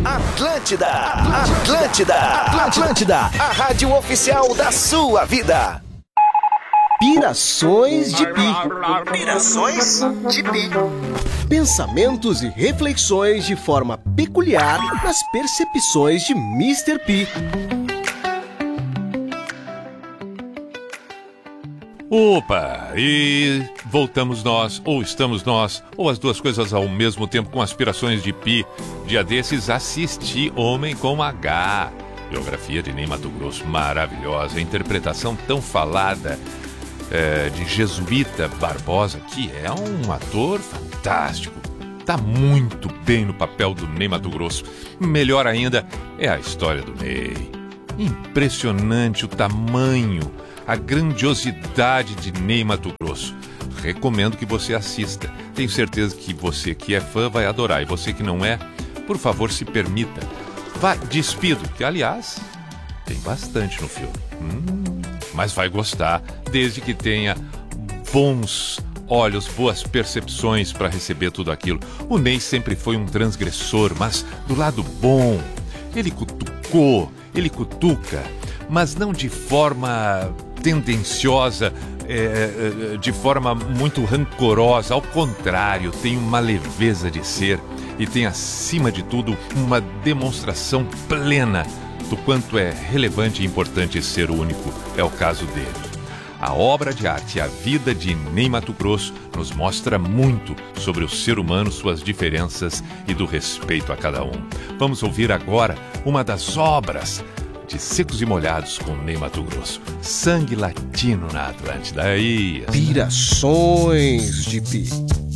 Atlântida, Atlântida, Atlântida, a rádio oficial da sua vida. Pirações de Pi. Pirações de Pi. Pensamentos e reflexões de forma peculiar nas percepções de Mr. P. Opa! E voltamos nós, ou estamos nós, ou as duas coisas ao mesmo tempo com Aspirações de Pi. Dia desses assisti Homem com H. Biografia de Ney Matogrosso, maravilhosa. Interpretação tão falada de Jesuíta Barbosa, que é um ator fantástico. Tá muito bem no papel do Ney Matogrosso. Melhor ainda é a história do Ney. Impressionante o tamanho, a grandiosidade de Ney Matogrosso. Recomendo que você assista. Tenho certeza que você que é fã vai adorar. E você que não é, por favor, se permita. Vá despido, que aliás, tem bastante no filme. Mas vai gostar, desde que tenha bons olhos, boas percepções para receber tudo aquilo. O Ney sempre foi um transgressor, mas do lado bom. Ele cutucou, ele cutuca, mas não de forma tendenciosa, de forma muito rancorosa. Ao contrário, tem uma leveza de ser e tem, acima de tudo, uma demonstração plena do quanto é relevante e importante ser único. É o caso dele. A obra de arte, a vida de Ney Matogrosso, nos mostra muito sobre o ser humano, suas diferenças e do respeito a cada um. Vamos ouvir agora uma das obras de Secos e Molhados com Ney Matogrosso. Sangue Latino na Atlântida. Aí, Pirações de Pi.